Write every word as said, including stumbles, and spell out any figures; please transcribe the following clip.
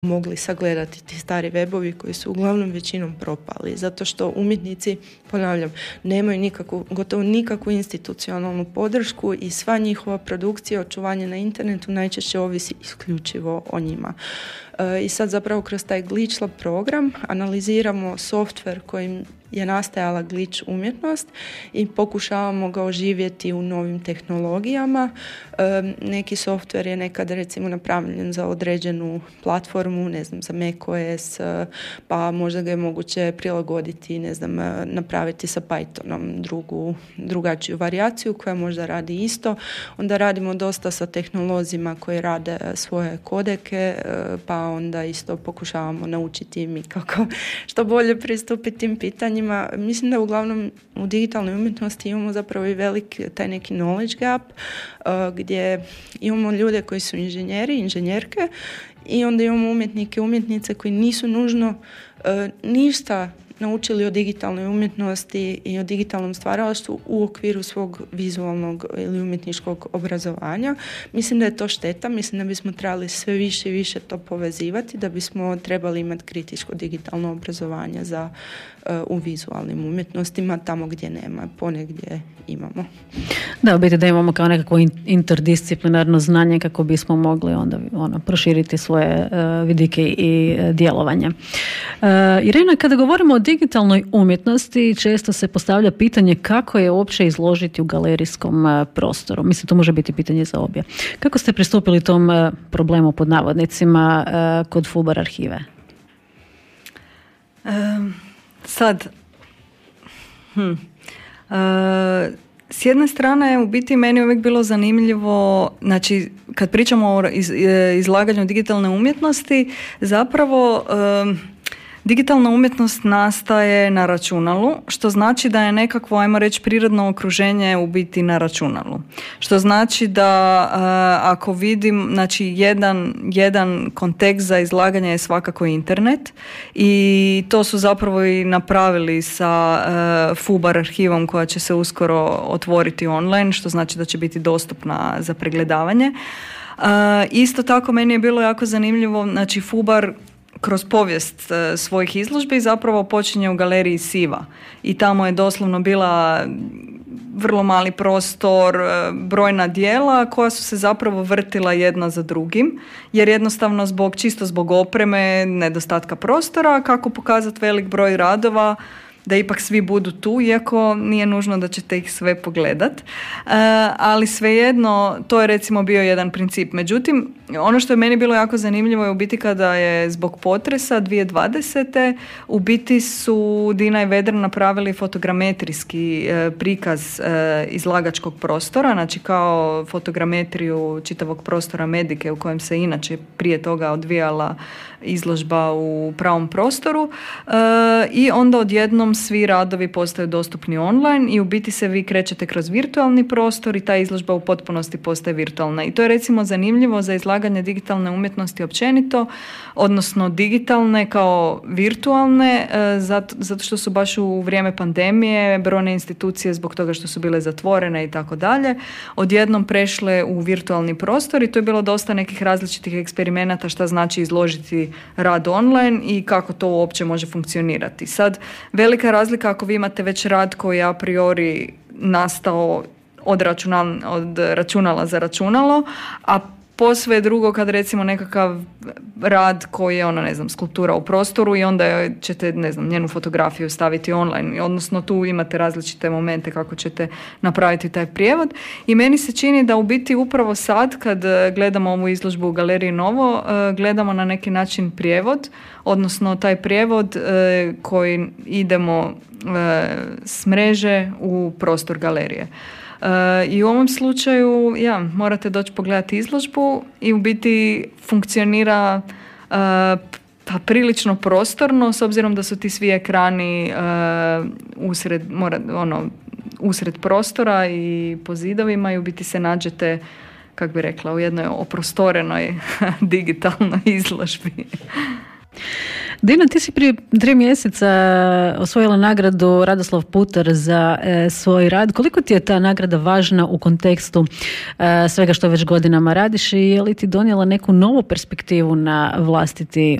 mogli sagledati ti stari webovi koji su uglavnom većinom propali, zato što umjetnici, ponavljam, nemaju nikakvu, gotovo nikakvu institucionalnu podršku i sva njihova produkcija, očuvanje na internetu najčešće ovisi isključivo o njima. E, I sad zapravo kroz taj Glitch Lab program analiziramo software kojim je nastajala glitch umjetnost i pokušavamo ga oživjeti u novim tehnologijama. E, neki software je nekad recimo napravljen za određenu platformu, ne znam, za macOS, pa možda ga je moguće prilagoditi, ne znam, napraviti sa Pythonom drugu, drugačiju varijaciju koja možda radi isto. Onda radimo dosta sa tehnolozima koji rade svoje kodeke, pa onda isto pokušavamo naučiti mi kako što bolje pristupiti tim pitanjima. Mislim da uglavnom u digitalnoj umjetnosti imamo zapravo i velik taj neki knowledge gap uh, gdje imamo ljude koji su inženjeri, inženjerke i onda imamo umjetnike, umjetnice koji nisu nužno uh, ništa naučili o digitalnoj umjetnosti i o digitalnom stvaralaštvu u okviru svog vizualnog ili umjetničkog obrazovanja. Mislim da je to šteta, mislim da bismo trebali sve više i više to povezivati, da bismo trebali imati kritičko digitalno obrazovanje za, uh, u vizualnim umjetnostima, tamo gdje nema, ponegdje imamo. Da, u biti da imamo kao nekako interdisciplinarno znanje kako bismo mogli onda ono, proširiti svoje uh, vidike i uh, djelovanje. Uh, Irena, kada govorimo o digitalnoj umjetnosti, često se postavlja pitanje kako je uopće izložiti u galerijskom uh, prostoru. Mislim, to može biti pitanje za obje. Kako ste pristupili tom uh, problemu pod navodnicima uh, kod Fubar arhive? Um, sad... Hm. Uh, s jedne strane, u biti meni je uvijek bilo zanimljivo, znači kad pričamo o iz, izlaganju digitalne umjetnosti, zapravo um, digitalna umjetnost nastaje na računalu, što znači da je nekakvo, ajmo reći, prirodno okruženje u biti na računalu. Što znači da uh, ako vidim, znači jedan, jedan kontekst za izlaganje je svakako internet i to su zapravo i napravili sa uh, Fubar arhivom koja će se uskoro otvoriti online, što znači da će biti dostupna za pregledavanje. Uh, isto tako meni je bilo jako zanimljivo, znači Fubar kroz povijest e, svojih izložbi zapravo počinje u galeriji Siva i tamo je doslovno bila vrlo mali prostor, e, brojna djela koja su se zapravo vrtila jedna za drugim, jer jednostavno zbog, čisto zbog opreme, nedostatka prostora, kako pokazati velik broj radova, da ipak svi budu tu, iako nije nužno da ćete ih sve pogledat. E, ali svejedno, to je recimo bio jedan princip. Međutim, ono što je meni bilo jako zanimljivo je u biti kada je zbog potresa dvije tisuće dvadesete u biti su Dina i Vedran napravili fotogrametrijski e, prikaz e, izlagačkog prostora, znači kao fotogrametriju čitavog prostora Medike u kojem se inače prije toga odvijala izložba u pravom prostoru e, i onda odjednom svi radovi postaju dostupni online i u biti se vi krećete kroz virtualni prostor i ta izložba u potpunosti postaje virtualna. I to je recimo zanimljivo za izlaganje digitalne umjetnosti općenito, odnosno digitalne kao virtualne, e, zato, zato što su baš u vrijeme pandemije brojne institucije zbog toga što su bile zatvorene i tako dalje, odjednom prešle u virtualni prostor i to je bilo dosta nekih različitih eksperimenata šta znači izložiti rad online i kako to uopće može funkcionirati. Sad, velika razlika ako vi imate već rad koji je a priori nastao od, računal, od računala za računalo, a posve je drugo kad recimo nekakav rad koji je ono, ne znam, skulptura u prostoru i onda ćete, ne znam, njenu fotografiju staviti online, odnosno tu imate različite momente kako ćete napraviti taj prijevod i meni se čini da u biti upravo sad kad gledamo ovu izložbu u Galeriji Novo, gledamo na neki način prijevod, odnosno taj prijevod koji idemo s mreže u prostor galerije. Uh, I u ovom slučaju, ja, morate doći pogledati izložbu i u biti funkcionira uh, pa prilično prostorno, s obzirom da su ti svi ekrani uh, usred, mora, ono, usred prostora i po zidovima i u biti se nađete, kako bi rekla, u jednoj oprostorenoj digitalnoj izložbi. Dina, ti si prije tri mjeseca osvojila nagradu Radoslav Putar za e, svoj rad. Koliko ti je ta nagrada važna u kontekstu e, svega što već godinama radiš i je li ti donijela neku novu perspektivu na vlastiti